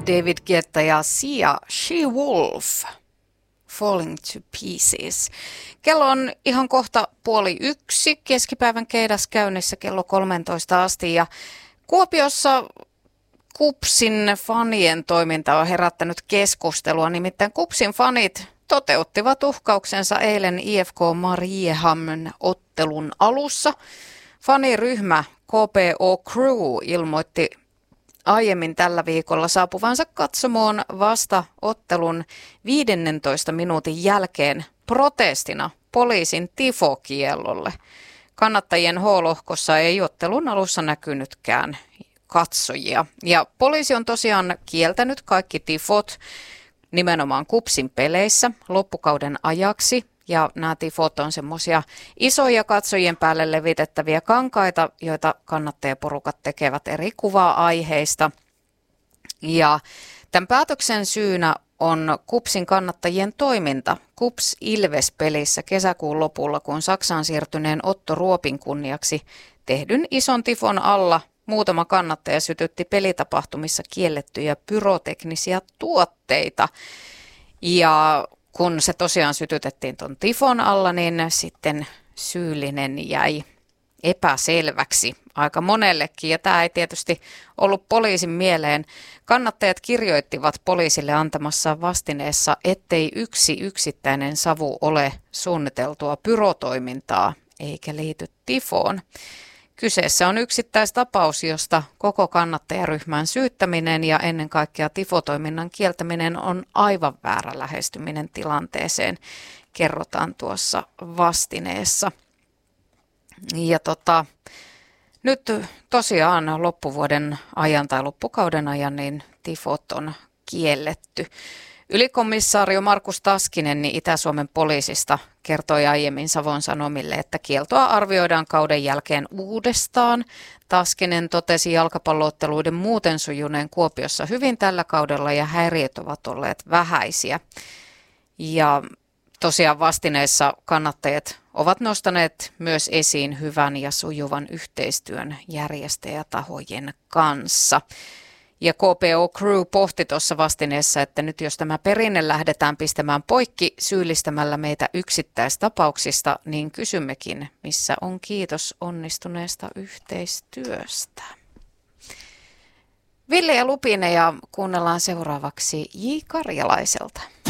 David Guetta ja Sia, She-Wolf, Falling to Pieces. Kello on ihan kohta 12:30, keskipäivän keidas käynnissä kello 13 asti ja Kuopiossa KuPSin fanien toiminta on herättänyt keskustelua, nimittäin KuPSin fanit toteuttivat uhkauksensa eilen IFK Mariehamn ottelun alussa. Faniryhmä KPO Crew ilmoitti aiemmin tällä viikolla saapuvansa katsomoon vasta ottelun 15 minuutin jälkeen protestina poliisin tifokiellolle. Kannattajien H-lohkossa ei ottelun alussa näkynytkään katsojia. Ja poliisi on tosiaan kieltänyt kaikki tifot nimenomaan KuPSin peleissä loppukauden ajaksi. Ja nämä tifot on semmoisia isoja katsojien päälle levitettäviä kankaita, joita kannattajaporukat tekevät eri kuva-aiheista. Ja tämän päätöksen syynä on KuPSin kannattajien toiminta KuPS Ilves-pelissä kesäkuun lopulla, kun Saksaan siirtyneen Otto Ruopin kunniaksi tehdyn ison tifon alla muutama kannattaja sytytti pelitapahtumissa kiellettyjä pyroteknisiä tuotteita. Ja kun se tosiaan sytytettiin tuon tifon alla, niin sitten syyllinen jäi epäselväksi aika monellekin. Ja tämä ei tietysti ollut poliisin mieleen. Kannattajat kirjoittivat poliisille antamassaan vastineessa, ettei yksi yksittäinen savu ole suunniteltua pyrotoimintaa eikä liity tifoon. Kyseessä on yksittäistapaus, josta koko kannattajaryhmän syyttäminen ja ennen kaikkea tifotoiminnan kieltäminen on aivan väärä lähestyminen tilanteeseen, kerrotaan tuossa vastineessa. Ja nyt tosiaan loppuvuoden ajan tai loppukauden ajan niin tifot on kielletty. Ylikomissaario Markus Taskinen Itä-Suomen poliisista kertoi aiemmin Savon Sanomille, että kieltoa arvioidaan kauden jälkeen uudestaan. Taskinen totesi jalkapallootteluiden muuten sujuneen Kuopiossa hyvin tällä kaudella ja häiriöt ovat olleet vähäisiä. Ja tosiaan vastineessa kannattajat ovat nostaneet myös esiin hyvän ja sujuvan yhteistyön järjestäjätahojen kanssa. Ja KPO Crew pohti tuossa vastineessa, että nyt jos tämä perinne lähdetään pistämään poikki syyllistämällä meitä yksittäistapauksista, niin kysymmekin, missä on kiitos onnistuneesta yhteistyöstä. Ville ja Lupine ja kuunnellaan seuraavaksi J. Karjalaiselta.